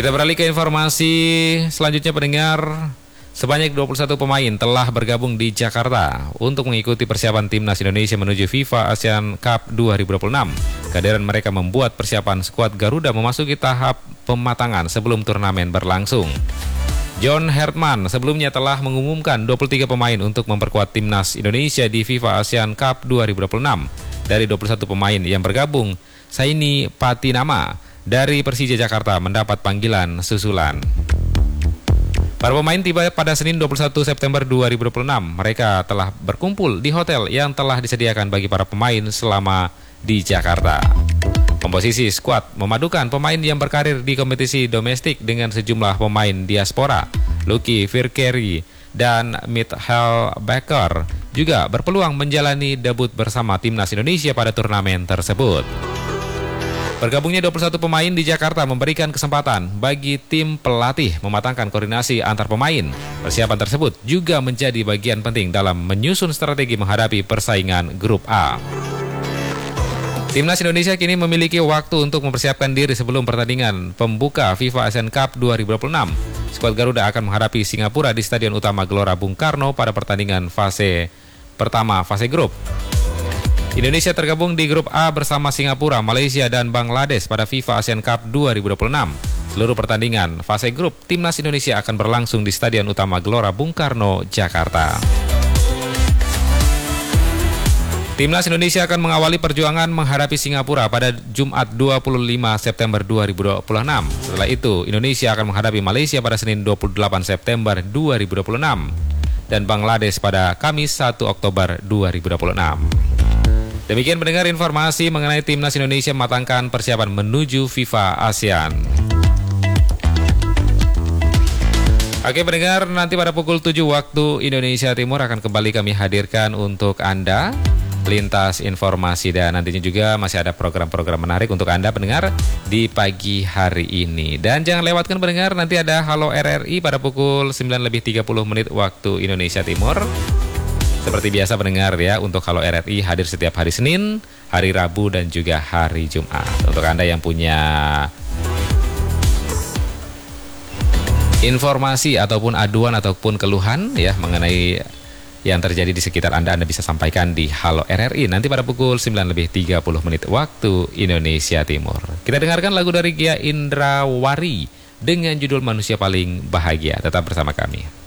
Kita beralih ke informasi selanjutnya pendengar. Sebanyak 21 pemain telah bergabung di Jakarta untuk mengikuti persiapan timnas Indonesia menuju FIFA ASEAN Cup 2026. Kehadiran mereka membuat persiapan skuad Garuda memasuki tahap pematangan sebelum turnamen berlangsung. John Hertman sebelumnya telah mengumumkan 23 pemain untuk memperkuat timnas Indonesia di FIFA ASEAN Cup 2026. Dari 21 pemain yang bergabung, Saini Patinama dari Persija Jakarta mendapat panggilan susulan. Para pemain tiba pada Senin 21 September 2026. Mereka telah berkumpul di hotel yang telah disediakan bagi para pemain selama di Jakarta. Komposisi skuad memadukan pemain yang berkarir di kompetisi domestik dengan sejumlah pemain diaspora. Lucky Virkeri dan Mitchell Becker juga berpeluang menjalani debut bersama timnas Indonesia pada turnamen tersebut. Bergabungnya 21 pemain di Jakarta memberikan kesempatan bagi tim pelatih mematangkan koordinasi antar pemain. Persiapan tersebut juga menjadi bagian penting dalam menyusun strategi menghadapi persaingan Grup A. Timnas Indonesia kini memiliki waktu untuk mempersiapkan diri sebelum pertandingan pembuka FIFA ASEAN Cup 2026. Skuad Garuda akan menghadapi Singapura di Stadion Utama Gelora Bung Karno pada pertandingan fase grup. Indonesia tergabung di grup A bersama Singapura, Malaysia, dan Bangladesh pada FIFA ASEAN Cup 2026. Seluruh pertandingan fase grup timnas Indonesia akan berlangsung di Stadion Utama Gelora Bung Karno, Jakarta. Timnas Indonesia akan mengawali perjuangan menghadapi Singapura pada Jumat 25 September 2026. Setelah itu, Indonesia akan menghadapi Malaysia pada Senin 28 September 2026 dan Bangladesh pada Kamis 1 Oktober 2026. Demikian pendengar informasi mengenai timnas Indonesia mematangkan persiapan menuju FIFA ASEAN. Oke pendengar, nanti pada pukul 7 waktu Indonesia Timur akan kembali kami hadirkan untuk Anda lintas informasi, dan nantinya juga masih ada program-program menarik untuk Anda pendengar di pagi hari ini. Dan jangan lewatkan pendengar, nanti ada Halo RRI pada pukul 9:30 waktu Indonesia Timur. Seperti biasa pendengar ya, untuk Halo RRI hadir setiap hari Senin, hari Rabu, dan juga hari Jumat. Untuk Anda yang punya informasi ataupun aduan ataupun keluhan ya mengenai yang terjadi di sekitar Anda bisa sampaikan di Halo RRI nanti pada pukul 9:30 waktu Indonesia Timur. Kita dengarkan lagu dari Gia Indrawari dengan judul Manusia Paling Bahagia. Tetap bersama kami.